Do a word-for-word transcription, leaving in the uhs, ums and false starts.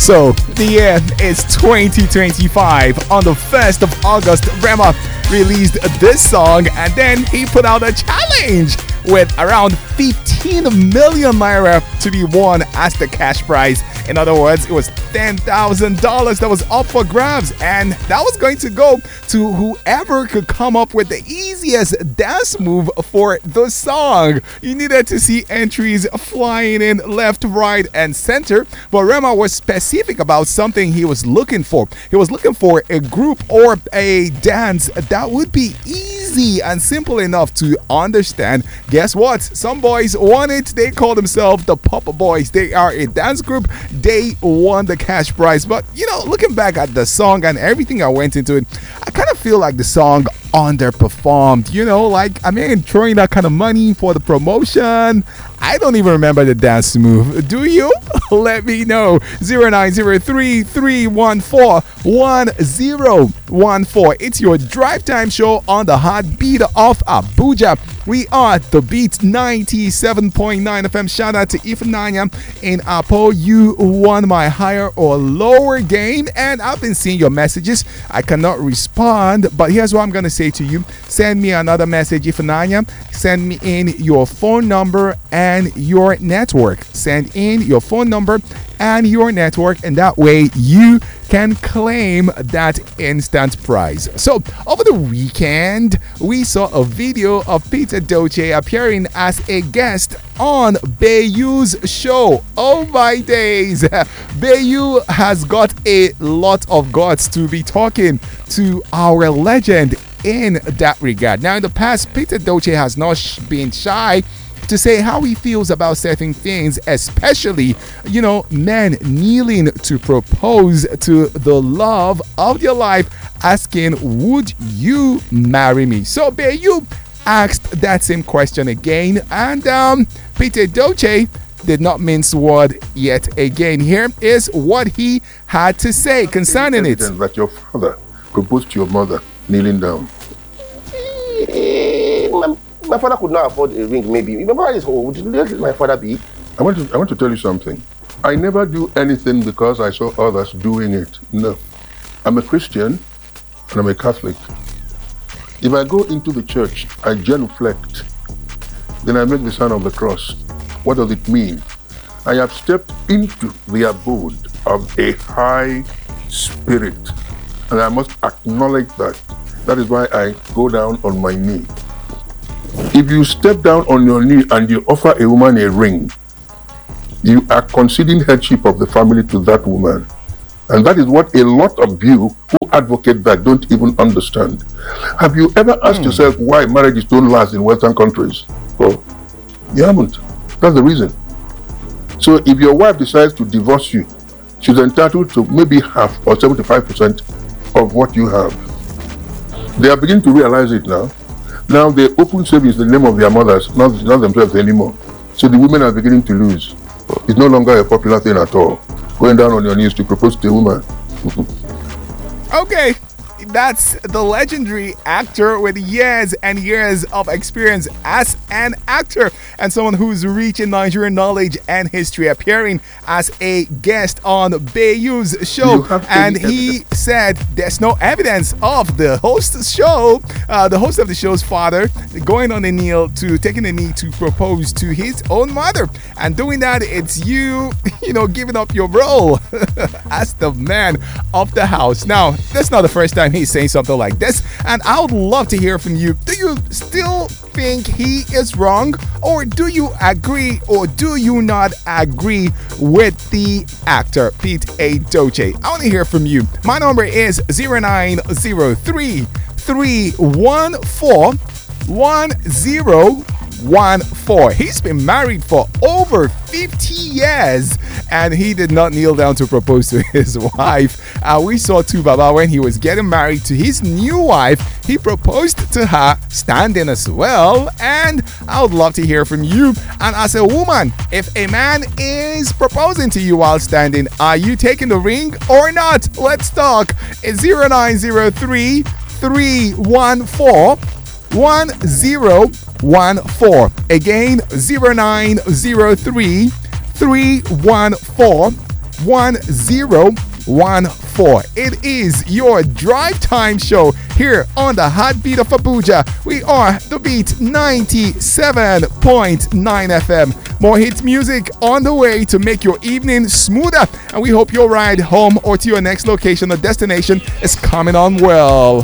So, the year is twenty twenty-five. On the first of August, Rema released this song and then he put out a challenge with around fifteen million naira to be won as the cash prize. In other words, it was ten thousand dollars that was up for grabs, and that was going to go to whoever could come up with the easiest dance move for the song. You needed to see entries flying in left, right, and center, but Rema was specific about something he was looking for. He was looking for a group or a dance that would be easy and simple enough to understand. Guess what? Some boys won it. They call themselves the Pop Boys. They are a dance group. They won the cash prize. But, you know, looking back at the song and everything that went into it, I kind of feel like the song underperformed. You know, like, I mean, throwing that kind of money for the promotion. I don't even remember the dance move. Do you? Let me know. zero nine zero three, three one four, one zero one four. It's your drive time show on the heartbeat of Abuja. We are The Beat ninety-seven point nine F M. Shout out to Ifunanya in Apo. You won my higher or lower game, and I've been seeing your messages. I cannot respond, but here's what I'm going to say to you. Send me another message, Ifunanya. Send me in your phone number and your network. Send in your phone number and your network, and that way you can claim that instant prize. So over the weekend, we saw a video of Peter Doche appearing as a guest on Bayou's show. Oh my days, Bayou has got a lot of guts to be talking to our legend in that regard. Now, in the past, Peter Doche has not sh- been shy to say how he feels about certain things, especially, you know, men kneeling to propose to the love of their life, asking, would you marry me? So Bayou asked that same question again, and um, Peter Doche did not mince word yet again. Here is what he had to say concerning it. That your father proposed to your mother kneeling down. My father could not afford a ring, maybe. Remember how this whole, would let my father be? I want to I want to tell you something. I never do anything because I saw others doing it. No. I'm a Christian and I'm a Catholic. If I go into the church, I genuflect. Then I make the sign of the cross. What does it mean? I have stepped into the abode of a high spirit. And I must acknowledge that. That is why I go down on my knee. If you step down on your knee and you offer a woman a ring, you are conceding headship of the family to that woman. And that is what a lot of you who advocate that don't even understand. Have you ever asked mm. yourself why marriages don't last in Western countries? Well, you haven't. That's the reason. So if your wife decides to divorce you, she's entitled to maybe half or seventy-five percent of what you have. They are beginning to realize it now. Now they open savings in the name of their mothers, not, not themselves anymore. So the women are beginning to lose. It's no longer a popular thing at all. Going down on your knees to propose to a woman. Okay, that's the legendary actor with years and years of experience as an actor and someone who's rich in Nigerian knowledge and history, appearing as a guest on Bayou's show. And he said there's no evidence of the host's show, uh, the host of the show's father, going on a knee to taking a knee to propose to his own mother. And doing that, it's you, you know, giving up your role as the man of the house. Now, that's not the first time he's saying something like this, and I would love to hear from you. Do you still think he is wrong, or do you agree, or do you not agree with the actor Pete Doche? I want to hear from you. My number is zero nine zero three, three one four, one zero one four. He's been married for over fifty years and he did not kneel down to propose to his wife. Uh, we saw too Baba when he was getting married to his new wife. He proposed to her standing as well, and I would love to hear from you. And as a woman, if a man is proposing to you while standing, are you taking the ring or not? Let's talk. It's zero nine zero three, three one four, one zero one four. Again, zero nine zero three, three one four, one zero one four. It is your drive time show here on the Heartbeat of Abuja. We are the Beat ninety-seven point nine F M. More hit music on the way to make your evening smoother, and we hope your ride home or to your next location or destination is coming on well.